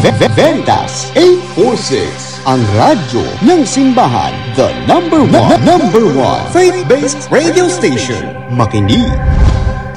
Veritas 846, ang radyo ng simbahan, the number one faith-based radio station. Makinig.